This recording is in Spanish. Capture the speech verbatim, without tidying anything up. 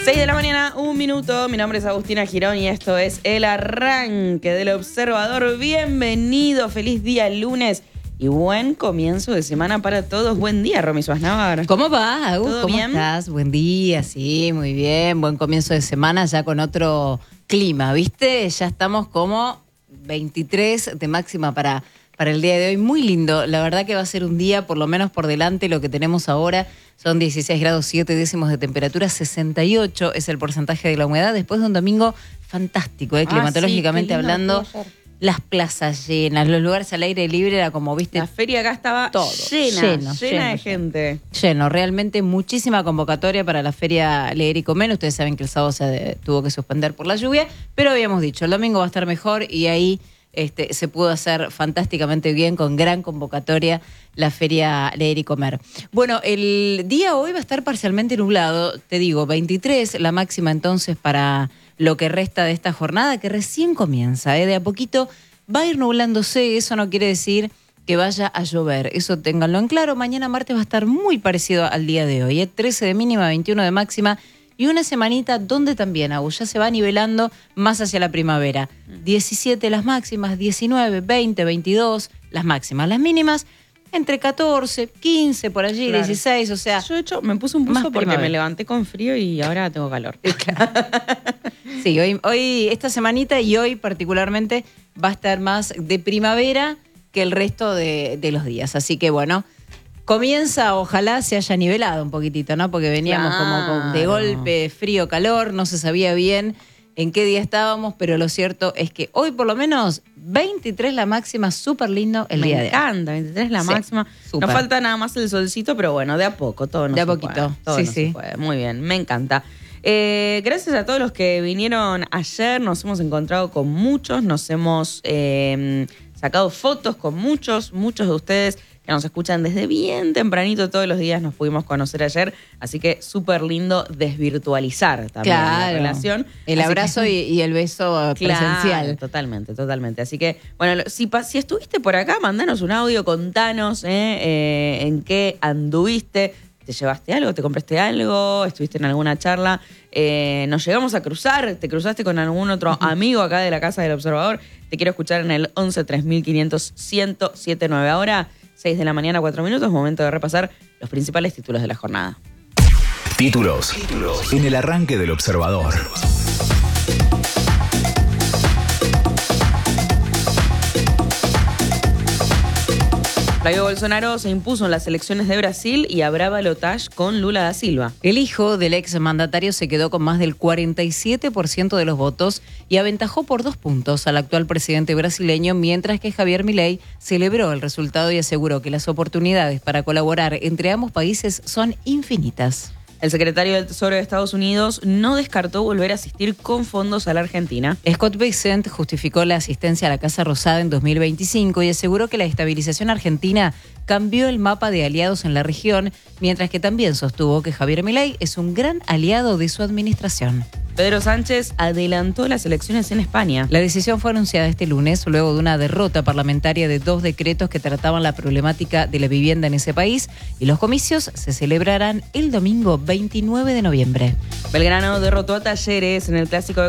seis de la mañana, un minuto. Mi nombre es Agustina Girón y esto es El Arranque del Observador. Bienvenido, feliz día lunes y buen comienzo de semana para todos. Buen día, Romy Suaznavar. ¿Cómo va, Agus? ¿Todo ¿Cómo bien? estás? Buen día, sí, muy bien. Buen comienzo de semana ya con otro clima, ¿viste? Ya estamos como veintitrés de máxima para, para el día de hoy. Muy lindo. La verdad que va a ser un día, por lo menos por delante, lo que tenemos ahora. Son dieciséis grados siete décimos de temperatura, sesenta y ocho es el porcentaje de la humedad. Después de un domingo fantástico, ¿eh? Ah, climatológicamente sí, qué lindo hablando. estuvo ayer. Las plazas llenas, los lugares al aire libre, era como, viste, La feria acá estaba todo, llena, lleno, llena lleno, de gente. lleno. Realmente muchísima convocatoria para la feria Leer y Comer. Ustedes saben que el sábado se de- tuvo que suspender por la lluvia, pero habíamos dicho, el domingo va a estar mejor y ahí este, se pudo hacer fantásticamente bien con gran convocatoria la feria Leer y Comer. Bueno, el día hoy va a estar parcialmente nublado, te digo, veintitrés la máxima entonces para lo que resta de esta jornada que recién comienza, ¿eh? De a poquito va a ir nublándose, eso no quiere decir que vaya a llover, eso ténganlo en claro. Mañana martes va a estar muy parecido al día de hoy, ¿eh? trece de mínima, veintiuno de máxima y una semanita donde también, Agus, ya se va nivelando más hacia la primavera. diecisiete las máximas, diecinueve, veinte, veintidós las máximas, las mínimas entre catorce, quince por allí, Claro. dieciséis, o sea, Yo, de hecho, me puse un más buzo porque primavera. me levanté con frío y ahora tengo calor. sí, hoy, hoy, esta semanita y hoy particularmente va a estar más de primavera que el resto de, de los días. Así que bueno, comienza, ojalá se haya nivelado un poquitito, ¿no? Porque veníamos como con- de Claro. golpe, frío, calor, no se sabía bien en qué día estábamos, pero lo cierto es que hoy por lo menos veintitrés la máxima, súper lindo el me día de hoy. encanta, veintitrés la Sí, máxima. súper. Nos falta nada más el solcito, pero bueno, de a poco, todo no De a se poquito, puede, todo sí, no se sí. puede. Muy bien, me encanta. Eh, gracias a todos los que vinieron ayer, nos hemos encontrado con muchos, nos hemos eh, sacado fotos con muchos, muchos de ustedes que nos escuchan desde bien tempranito todos los días, nos pudimos conocer ayer, así que súper lindo desvirtualizar también la Claro. relación. El Así abrazo que- y, y el beso presencial. Claro, totalmente, totalmente. Así que, bueno, lo- si, pa- si estuviste por acá, mandanos un audio, contanos eh, eh, en qué anduviste. ¿Te llevaste algo? ¿Te compraste algo? ¿Estuviste en alguna charla? Eh, ¿Nos llegamos a cruzar? ¿Te cruzaste con algún otro amigo acá de la Casa del Observador? Te quiero escuchar en el once tres mil quinientos ciento setenta y nueve. Ahora, seis de la mañana, cuatro minutos, momento de repasar los principales títulos de la jornada. Títulos. Títulos en el arranque del Observador. Jair Bolsonaro se impuso en las elecciones de Brasil y habrá balotaje con Lula da Silva. El hijo del ex mandatario se quedó con más del cuarenta y siete por ciento de los votos y aventajó por dos puntos al actual presidente brasileño, mientras que Javier Milei celebró el resultado y aseguró que las oportunidades para colaborar entre ambos países son infinitas. El secretario del Tesoro de Estados Unidos no descartó volver a asistir con fondos a la Argentina. Scott Bessent justificó la asistencia a la Casa Rosada en dos mil veinticinco y aseguró que la estabilización argentina cambió el mapa de aliados en la región, mientras que también sostuvo que Javier Milei es un gran aliado de su administración. Pedro Sánchez adelantó las elecciones en España. La decisión fue anunciada este lunes luego de una derrota parlamentaria de dos decretos que trataban la problemática de la vivienda en ese país, y los comicios se celebrarán el domingo veintinueve de noviembre. Belgrano derrotó a Talleres en el clásico de